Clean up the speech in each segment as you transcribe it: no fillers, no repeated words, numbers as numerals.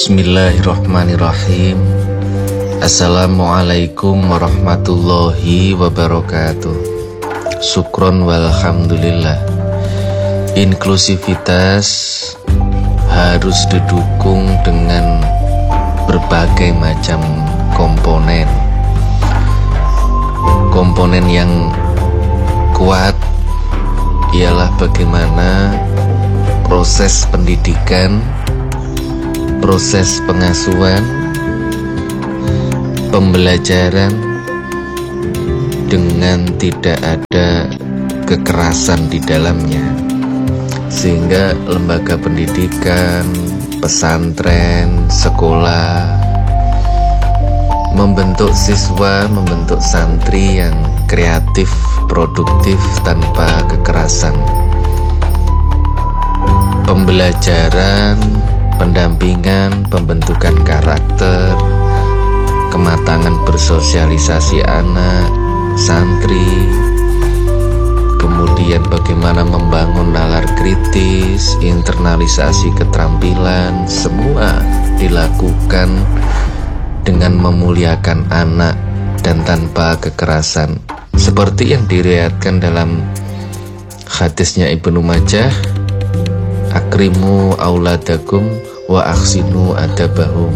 Bismillahirrahmanirrahim. Assalamualaikum warahmatullahi wabarakatuh. Syukron walhamdulillah. Inklusivitas harus didukung dengan berbagai macam komponen. Komponen yang kuat ialah bagaimana proses pendidikan, proses pengasuhan, pembelajaran dengan tidak ada kekerasan di dalamnya, sehingga lembaga pendidikan, pesantren, sekolah membentuk siswa, membentuk santri yang kreatif, produktif tanpa kekerasan. Pembelajaran, pendampingan, pembentukan karakter, kematangan bersosialisasi anak, santri, kemudian bagaimana membangun nalar kritis, internalisasi keterampilan, semua dilakukan dengan memuliakan anak dan tanpa kekerasan. Seperti yang diriwayatkan dalam hadisnya Ibnu Majah, akrimu auladakum wa aksinu adabahum.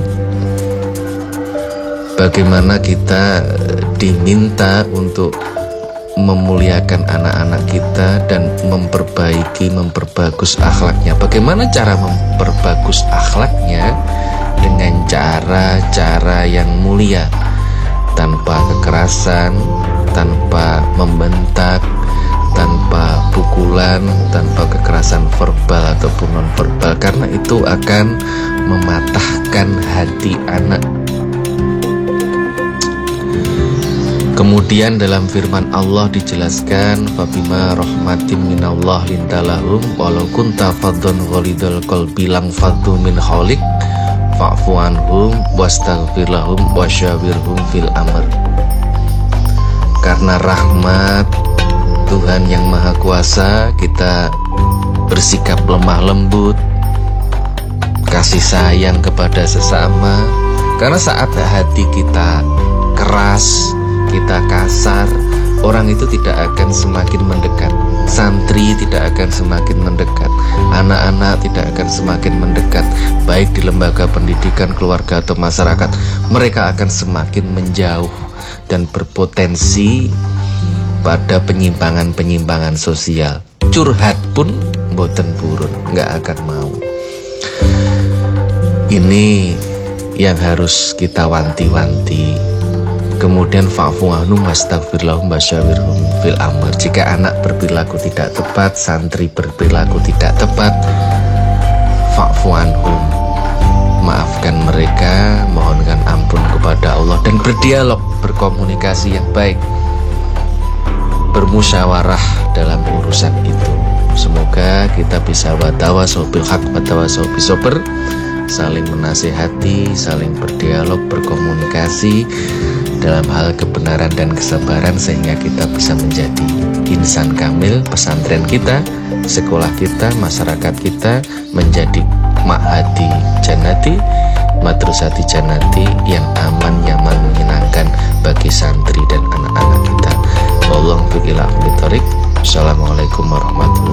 Bagaimana kita diminta untuk memuliakan anak-anak kita dan memperbagus akhlaknya. Bagaimana cara memperbagus akhlaknya? Dengan cara-cara yang mulia, tanpa kekerasan, tanpa membentak, tanpa pukulan, tanpa kekerasan verbal ataupun non-verbal, karena itu akan mematahkan hati anak. Kemudian dalam firman Allah dijelaskan, fabima rahmatin minallah lintalahum walau kunta faddan ghalidul qalbi lang faddu min haulik fa'fu anhum wastaghfir lahum wasyawirhum fil amr. Karena rahmat Tuhan yang Maha Kuasa, kita bersikap lemah lembut, kasih sayang kepada sesama. Karena saat hati kita keras, kita kasar, orang itu tidak akan semakin mendekat. Santri tidak akan semakin mendekat, anak-anak tidak akan semakin mendekat, baik di lembaga pendidikan, keluarga atau masyarakat. Mereka akan semakin menjauh dan berpotensi pada penyimpangan-penyimpangan sosial. Curhat pun boten purun, nggak akan mau. Ini yang harus kita wanti-wanti. Kemudian fa'fu anhum wastaghfir lahum wasyawirhum fil amr. Jika anak berperilaku tidak tepat, santri berperilaku tidak tepat, fa'fu anhum, maafkan mereka, mohonkan ampun kepada Allah, dan berdialog, berkomunikasi yang baik, bermusyawarah dalam urusan itu. Semoga kita bisa watawasau bil haq watawasau bis sabr, saling menasihati, saling berdialog, berkomunikasi dalam hal kebenaran dan kesabaran, sehingga kita bisa menjadi insan kamil. Pesantren kita, sekolah kita, masyarakat kita menjadi ma'hadi jannati, madrasati jannati yang aman, nyaman, menyenangkan bagi santri dan anak-anak kita. Wallahu a'lam bishawab. Assalamualaikum warahmatullahi wabarakatuh.